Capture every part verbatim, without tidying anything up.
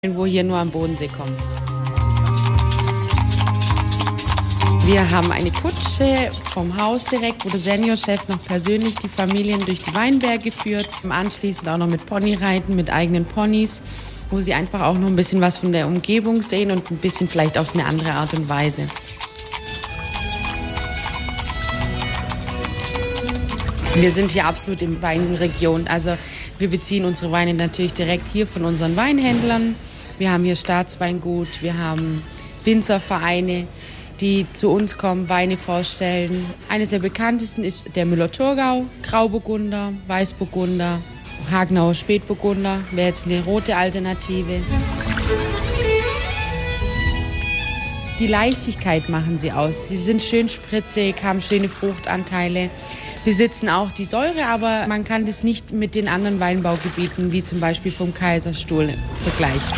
wo hier nur am Bodensee kommt. Wir haben eine Kutsche vom Haus direkt, wo der Seniorchef noch persönlich die Familien durch die Weinberge führt. Anschließend auch noch mit Ponyreiten, mit eigenen Ponys, wo sie einfach auch noch ein bisschen was von der Umgebung sehen und ein bisschen vielleicht auf eine andere Art und Weise. Wir sind hier absolut in Weinregion. Also wir beziehen unsere Weine natürlich direkt hier von unseren Weinhändlern. Wir haben hier Staatsweingut, wir haben Winzervereine, die zu uns kommen, Weine vorstellen. Eines der bekanntesten ist der Müller-Thurgau, Grauburgunder, Weißburgunder, Hagenauer Spätburgunder, wäre jetzt eine rote Alternative. Die Leichtigkeit machen sie aus. Sie sind schön spritzig, haben schöne Fruchtanteile, besitzen auch die Säure, aber man kann das nicht mit den anderen Weinbaugebieten, wie zum Beispiel vom Kaiserstuhl, vergleichen.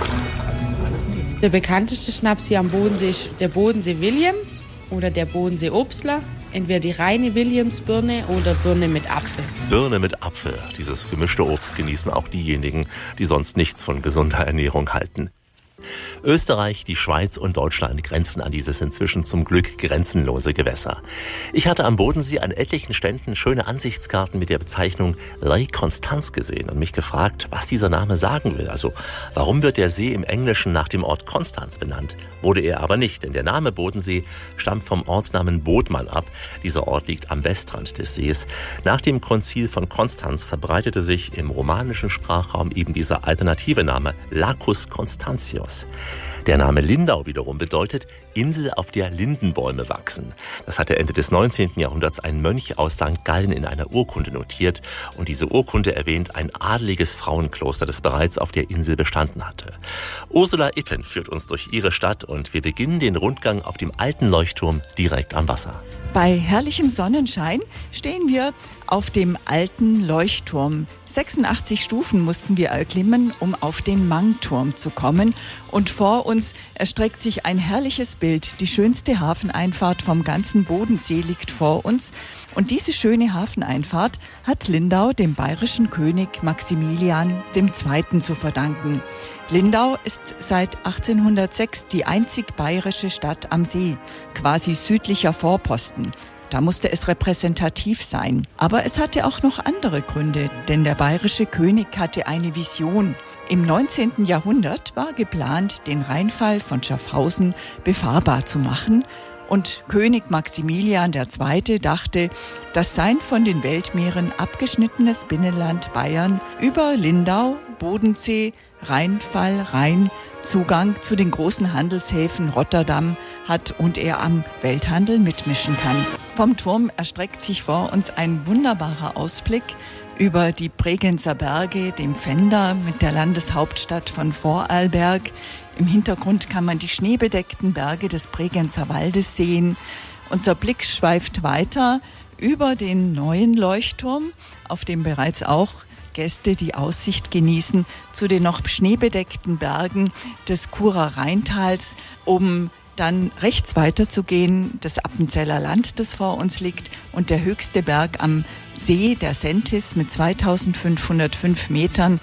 Der bekannteste Schnaps hier am Bodensee ist der Bodensee Williams oder der Bodensee Obstler. Entweder die reine Williams-Birne oder Birne mit Apfel. Birne mit Apfel. Dieses gemischte Obst genießen auch diejenigen, die sonst nichts von gesunder Ernährung halten. Österreich, die Schweiz und Deutschland grenzen an dieses inzwischen zum Glück grenzenlose Gewässer. Ich hatte am Bodensee an etlichen Ständen schöne Ansichtskarten mit der Bezeichnung Lake Constance gesehen und mich gefragt, was dieser Name sagen will. Also, warum wird der See im Englischen nach dem Ort Konstanz benannt? Wurde er aber nicht, denn der Name Bodensee stammt vom Ortsnamen Bodman ab. Dieser Ort liegt am Westrand des Sees. Nach dem Konzil von Konstanz verbreitete sich im romanischen Sprachraum eben dieser alternative Name Lacus Constantius. Der Name Lindau wiederum bedeutet Insel, auf der Lindenbäume wachsen. Das hatte Ende des neunzehnten Jahrhunderts ein Mönch aus Sankt Gallen in einer Urkunde notiert. Und diese Urkunde erwähnt ein adeliges Frauenkloster, das bereits auf der Insel bestanden hatte. Ursula Itten führt uns durch ihre Stadt und wir beginnen den Rundgang auf dem alten Leuchtturm direkt am Wasser. Bei herrlichem Sonnenschein stehen wir auf dem alten Leuchtturm. sechsundachtzig Stufen mussten wir erklimmen, um auf den Mangturm zu kommen. Und vor uns erstreckt sich ein herrliches Bild. Die schönste Hafeneinfahrt vom ganzen Bodensee liegt vor uns. Und diese schöne Hafeneinfahrt hat Lindau dem bayerischen König Maximilian der Zweite. zu verdanken. Lindau ist seit achtzehnhundertsechs die einzig bayerische Stadt am See, quasi südlicher Vorposten. Da musste es repräsentativ sein. Aber es hatte auch noch andere Gründe, denn der bayerische König hatte eine Vision. Im neunzehnten Jahrhundert war geplant, den Rheinfall von Schaffhausen befahrbar zu machen. Und König Maximilian der Zweite. dachte, dass sein von den Weltmeeren abgeschnittenes Binnenland Bayern über Lindau, Bodensee, Rheinfall, Rhein Zugang zu den großen Handelshäfen Rotterdam hat und er am Welthandel mitmischen kann. Vom Turm erstreckt sich vor uns ein wunderbarer Ausblick über die Bregenzer Berge, dem Pfänder mit der Landeshauptstadt von Vorarlberg. Im Hintergrund kann man die schneebedeckten Berge des Bregenzer Waldes sehen. Unser Blick schweift weiter über den neuen Leuchtturm, auf dem bereits auch Gäste die Aussicht genießen zu den noch schneebedeckten Bergen des Churer Rheintals, um dann rechts weiterzugehen, das Appenzeller Land, das vor uns liegt, und der höchste Berg am See, der Sentis, mit zweitausendfünfhundertfünf Metern.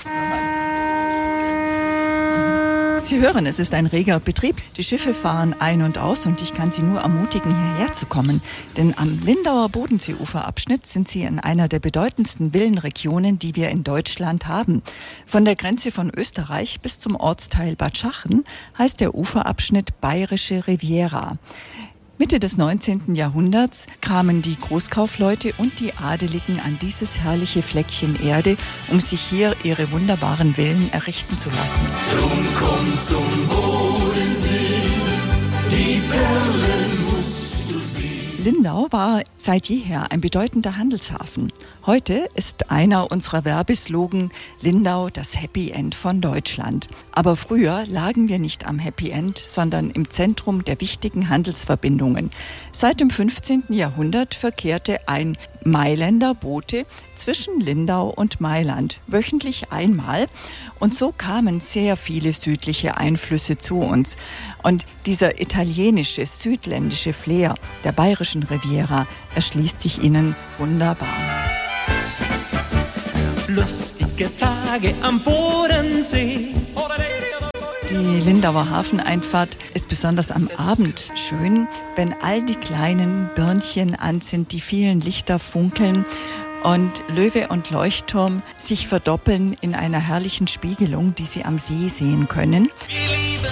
Sie hören, es ist ein reger Betrieb. Die Schiffe fahren ein und aus und ich kann Sie nur ermutigen, hierher zu kommen. Denn am Lindauer Bodenseeuferabschnitt sind Sie in einer der bedeutendsten Villenregionen, die wir in Deutschland haben. Von der Grenze von Österreich bis zum Ortsteil Bad Schachen heißt der Uferabschnitt Bayerische Riviera. Mitte des neunzehnten Jahrhunderts kamen die Großkaufleute und die Adeligen an dieses herrliche Fleckchen Erde, um sich hier ihre wunderbaren Villen errichten zu lassen. Drum komm zum Bodensee, die Perlen musst du sehen. Lindau war seit jeher ein bedeutender Handelshafen. Heute ist einer unserer Werbeslogan Lindau das Happy End von Deutschland. Aber früher lagen wir nicht am Happy End, sondern im Zentrum der wichtigen Handelsverbindungen. Seit dem fünfzehnten Jahrhundert verkehrte ein Mailänder Bote zwischen Lindau und Mailand, wöchentlich einmal. Und so kamen sehr viele südliche Einflüsse zu uns. Und dieser italienische, südländische Flair der bayerischen Riviera erschließt sich ihnen wunderbar. Lustige Tage am Bodensee. Die Lindauer Hafeneinfahrt ist besonders am Abend schön, wenn all die kleinen Birnchen an sind, die vielen Lichter funkeln und Löwe und Leuchtturm sich verdoppeln in einer herrlichen Spiegelung, die Sie am See sehen können.